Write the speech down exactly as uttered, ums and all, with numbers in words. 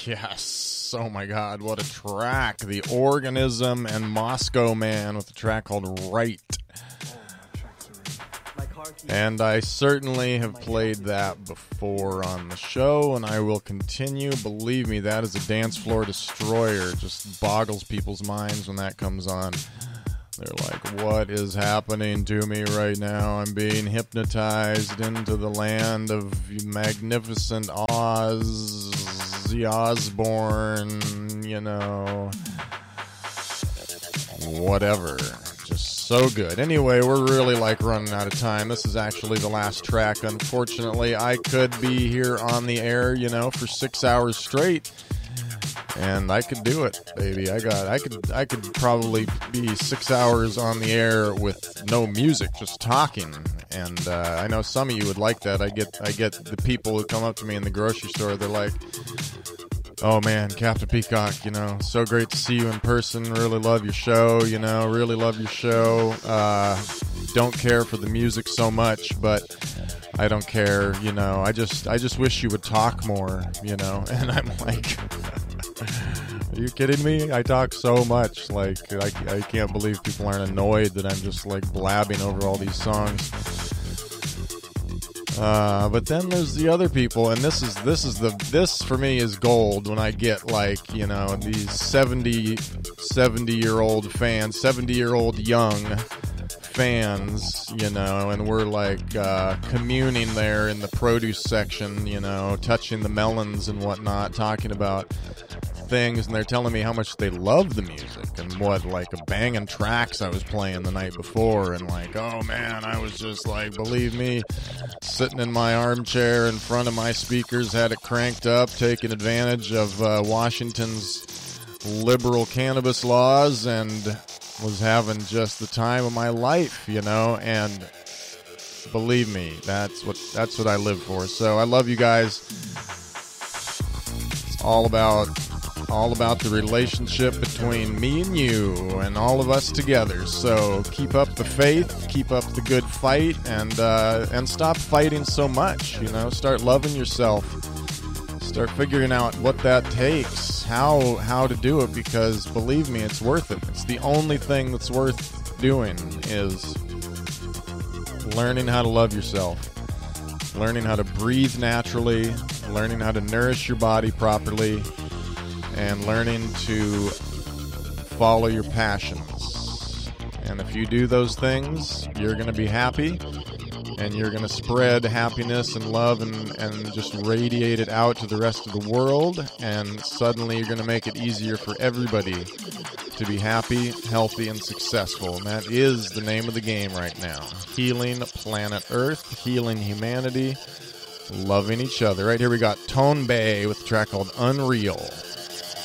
Yes. Oh my God, what a track. The Organism and Moscow Man with a track called Right. And I certainly have played that before on the show, and I will continue. Believe me, that is a dance floor destroyer. Just boggles people's minds when that comes on. They're like, what is happening to me right now? I'm being hypnotized into the land of magnificent Ozzy Osbourne, you know, whatever. Just so good. Anyway, we're really like running out of time. This is actually the last track. Unfortunately, I could be here on the air, you know, for six hours straight. And I could do it, baby. I got. I could. I could probably be six hours on the air with no music, just talking. And uh, I know some of you would like that. I get. I get the people who come up to me in the grocery store. They're like, "Oh man, Captain Peacock, you know, so great to see you in person. Really love your show. You know, really love your show. Uh, don't care for the music so much, but I don't care. You know, I just. I just wish you would talk more. You know." And I'm like. Are you kidding me? I talk so much. Like, I, I can't believe people aren't annoyed that I'm just, like, blabbing over all these songs. Uh, but then there's the other people, and this is, this is the, this for me is gold when I get, like, you know, these seventy, seventy-year-old fans, seventy-year-old young fans, you know, and we're, like, uh, communing there in the produce section, you know, touching the melons and whatnot, talking about things, and they're telling me how much they love the music and what, like, a banging tracks I was playing the night before, and like, oh man, I was just like, believe me, sitting in my armchair in front of my speakers, had it cranked up, taking advantage of uh, Washington's liberal cannabis laws, and was having just the time of my life, you know. And believe me, that's what that's what I live for. So I love you guys. It's all about all about the relationship between me and you and all of us together. So keep up the faith, keep up the good fight, and uh, and stop fighting so much. You know, start loving yourself. Start figuring out what that takes, how how to do it, because believe me, it's worth it. It's the only thing that's worth doing is learning how to love yourself, learning how to breathe naturally, learning how to nourish your body properly, and learning to follow your passions. And if you do those things, you're going to be happy, and you're going to spread happiness and love and, and just radiate it out to the rest of the world, and suddenly you're going to make it easier for everybody to be happy, healthy, and successful. And that is the name of the game right now. Healing planet Earth, healing humanity, loving each other. Right here we got Tone Bay with a track called Unreal.